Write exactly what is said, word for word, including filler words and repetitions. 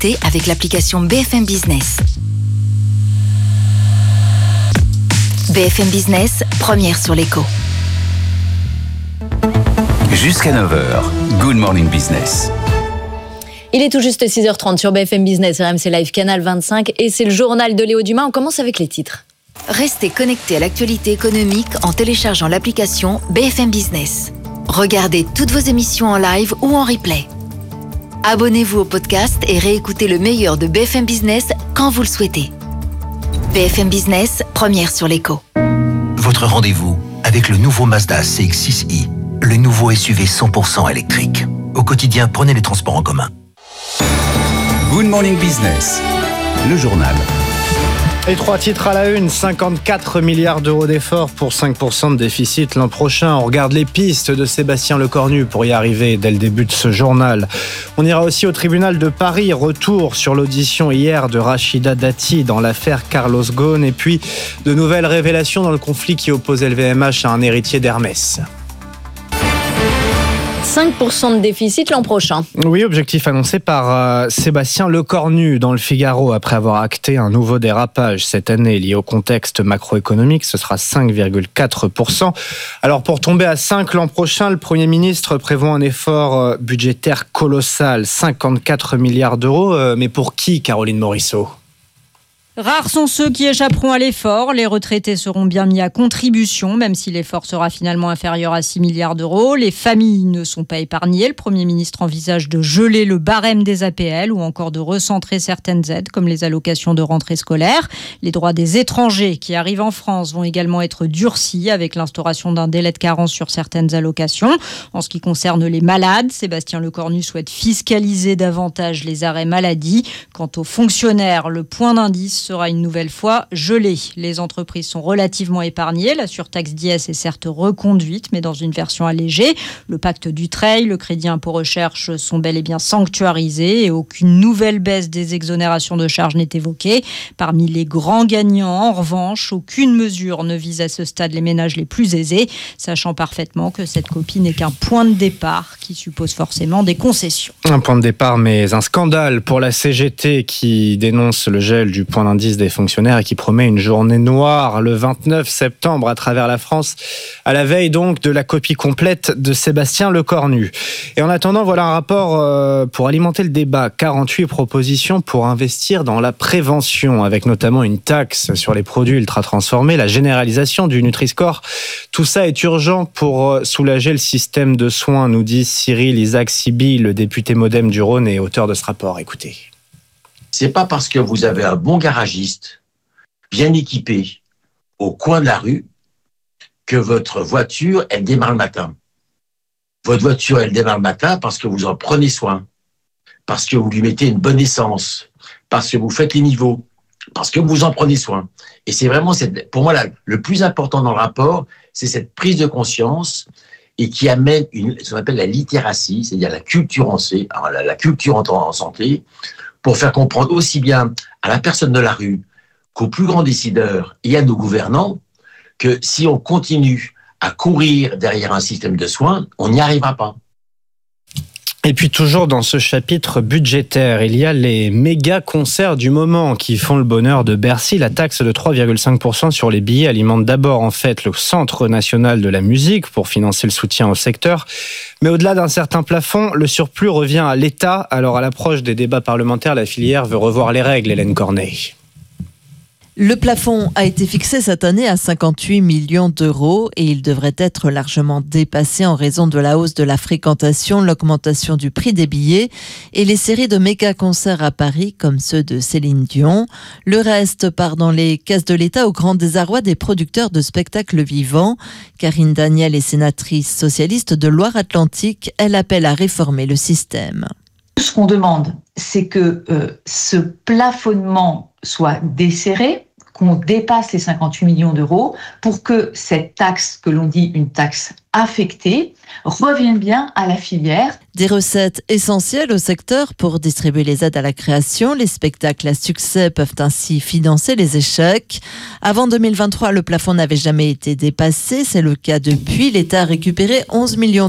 connecté avec l'application B F M Business. B F M Business, première sur l'écho. Jusqu'à neuf heures, Good Morning Business. Il est tout juste six heures trente sur B F M Business, R M C Live, Canal vingt-cinq, et c'est le journal de Léo Dumas. On commence avec les titres. Restez connectés à l'actualité économique en téléchargeant l'application B F M Business. Regardez toutes vos émissions en live ou en replay. Abonnez-vous au podcast et réécoutez le meilleur de B F M Business quand vous le souhaitez. B F M Business, première sur l'écho. Votre rendez-vous avec le nouveau Mazda C X six i, le nouveau S U V cent pour cent électrique. Au quotidien, prenez les transports en commun. Good Morning Business, le journal. Les trois titres à la une, cinquante-quatre milliards d'euros d'efforts pour cinq pour cent de déficit l'an prochain. On regarde les pistes de Sébastien Lecornu pour y arriver dès le début de ce journal. On ira aussi au tribunal de Paris, retour sur l'audition hier de Rachida Dati dans l'affaire Carlos Ghosn, et puis de nouvelles révélations dans le conflit qui oppose L V M H à un héritier d'Hermès. cinq pour cent de déficit l'an prochain. Oui, objectif annoncé par euh, Sébastien Lecornu dans le Figaro après avoir acté un nouveau dérapage cette année lié au contexte macroéconomique. Ce sera cinq virgule quatre pour cent. Alors pour tomber à cinq l'an prochain, le Premier ministre prévoit un effort euh, budgétaire colossal, cinquante-quatre milliards d'euros. Euh, mais pour qui, Caroline Morisseau ? Rares sont ceux qui échapperont à l'effort. Les retraités seront bien mis à contribution, même si l'effort sera finalement inférieur à six milliards d'euros. Les familles ne sont pas épargnées. Le Premier ministre envisage de geler le barème des A P L ou encore de recentrer certaines aides, comme les allocations de rentrée scolaire. Les droits des étrangers qui arrivent en France vont également être durcis avec l'instauration d'un délai de carence sur certaines allocations. En ce qui concerne les malades, Sébastien Lecornu souhaite fiscaliser davantage les arrêts maladie. Quant aux fonctionnaires, le point d'indice sera une nouvelle fois gelé. Les entreprises sont relativement épargnées. La surtaxe d'I S est certes reconduite, mais dans une version allégée. Le pacte Dutreil, le crédit impôt recherche sont bel et bien sanctuarisés et aucune nouvelle baisse des exonérations de charges n'est évoquée. Parmi les grands gagnants, en revanche, aucune mesure ne vise à ce stade les ménages les plus aisés, sachant parfaitement que cette copie n'est qu'un point de départ qui suppose forcément des concessions. Un point de départ, mais un scandale pour la C G T qui dénonce le gel du point d'indice des fonctionnaires et qui promet une journée noire le vingt-neuf septembre à travers la France, à la veille donc de la copie complète de Sébastien Lecornu. Et en attendant, voilà un rapport euh, pour alimenter le débat. quarante-huit propositions pour investir dans la prévention, avec notamment une taxe sur les produits ultra transformés, la généralisation du Nutri-Score. Tout ça est urgent pour soulager le système de soins, nous dit Cyril Isaac-Siby, le député Modem du Rhône et auteur de ce rapport. Écoutez. C'est pas parce que vous avez un bon garagiste, bien équipé, au coin de la rue, que votre voiture, elle démarre le matin. Votre voiture, elle démarre le matin parce que vous en prenez soin, parce que vous lui mettez une bonne essence, parce que vous faites les niveaux, parce que vous en prenez soin. Et c'est vraiment, cette, pour moi, là, le plus important dans le rapport, c'est cette prise de conscience et qui amène une, ce qu'on appelle la littératie, c'est-à-dire la culture en, la, la culture en, en santé, pour faire comprendre aussi bien à la personne de la rue qu'aux plus grands décideurs et à nos gouvernants que si on continue à courir derrière un système de soins, on n'y arrivera pas. Et puis toujours dans ce chapitre budgétaire, il y a les méga concerts du moment qui font le bonheur de Bercy. La taxe de trois virgule cinq pour cent sur les billets alimente d'abord en fait le Centre national de la musique pour financer le soutien au secteur. Mais au-delà d'un certain plafond, le surplus revient à l'État. Alors à l'approche des débats parlementaires, la filière veut revoir les règles, Hélène Cornet. Le plafond a été fixé cette année à cinquante-huit millions d'euros et il devrait être largement dépassé en raison de la hausse de la fréquentation, l'augmentation du prix des billets et les séries de méga-concerts à Paris comme ceux de Céline Dion. Le reste part dans les caisses de l'État au grand désarroi des producteurs de spectacles vivants. Karine Daniel est sénatrice socialiste de Loire-Atlantique. Elle appelle à réformer le système. Ce qu'on demande, c'est que euh, ce plafonnement soit desserré, qu'on dépasse les cinquante-huit millions d'euros pour que cette taxe, que l'on dit une taxe affectée, revienne bien à la filière. Des recettes essentielles au secteur pour distribuer les aides à la création. Les spectacles à succès peuvent ainsi financer les échecs. Avant deux mille vingt-trois, le plafond n'avait jamais été dépassé. C'est le cas depuis. L'État a récupéré onze millions